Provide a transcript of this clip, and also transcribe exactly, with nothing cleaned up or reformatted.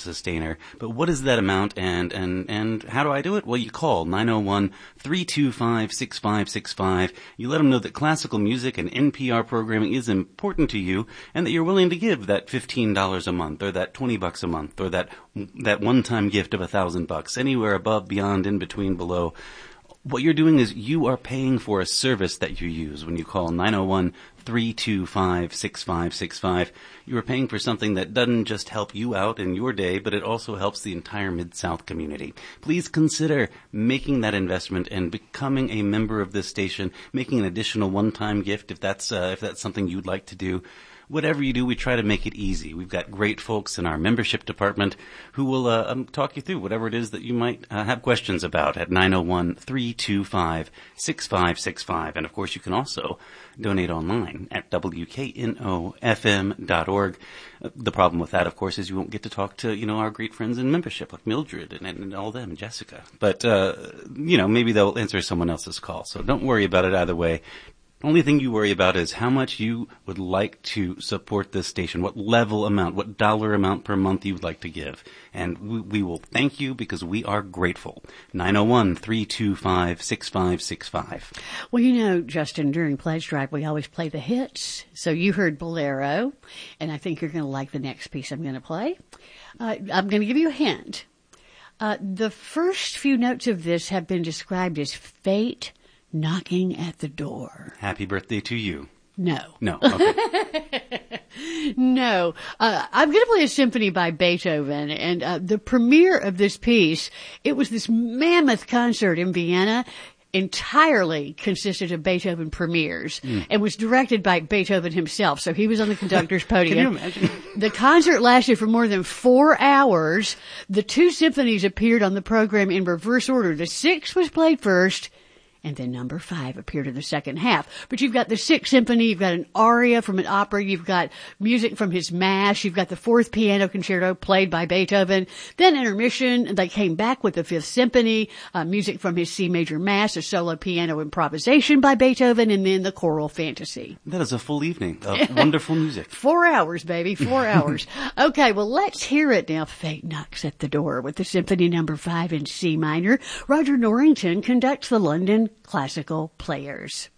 sustainer. But what is that amount, and, and, and how do I do it? Well, you call nine oh one, three two five, six five six five. You let them know that classical music and N P R programming is important to you, and that you're willing to give that fifteen dollars a month, or that twenty bucks a month, or that that one-time gift of a thousand bucks, anywhere above, beyond, in between, below. What you're doing is you are paying for a service that you use when you call nine oh one, three two five, six five six five. You are paying for something that doesn't just help you out in your day, but it also helps the entire Mid-South community. Please consider making that investment and becoming a member of this station, making an additional one-time gift if that's uh, if that's something you'd like to do. Whatever you do, we try to make it easy. We've got great folks in our membership department who will uh, um, talk you through whatever it is that you might uh, have questions about at nine oh one, three two five, six five six five. And, of course, you can also donate online at W K N O F M dot org. Uh, the problem with that, of course, is you won't get to talk to, you know, our great friends in membership, like Mildred and, and all them, and Jessica. But, uh, you know, maybe they'll answer someone else's call. So don't worry about it either way. Only thing you worry about is how much you would like to support this station, what level amount, what dollar amount per month you would like to give. And we, we will thank you because we are grateful. nine oh one, three two five, six five six five. Well, you know, Justin, during Pledge Drive, we always play the hits. So you heard Bolero, and I think you're going to like the next piece I'm going to play. Uh, I'm going to give you a hint. Uh, the first few notes of this have been described as fate knocking at the door. Happy birthday to you. No. No. Okay. No. Uh, I'm going to play a symphony by Beethoven, and uh, the premiere of this piece, it was this mammoth concert in Vienna, entirely consisted of Beethoven premieres, mm. and was directed by Beethoven himself. So he was on the conductor's podium. Can you imagine? The concert lasted for more than four hours. The two symphonies appeared on the program in reverse order. The sixth was played first, and then number five appeared in the second half. But you've got the Sixth Symphony, you've got an aria from an opera, you've got music from his Mass, you've got the Fourth Piano Concerto played by Beethoven, then intermission, they came back with the Fifth Symphony, uh, music from his C Major Mass, a solo piano improvisation by Beethoven, and then the Choral Fantasy. That is a full evening of wonderful music. Four hours, baby, four hours. Okay, well, let's hear it now. Fate knocks at the door with the Symphony number five in C minor. Roger Norrington conducts the London Classical Players.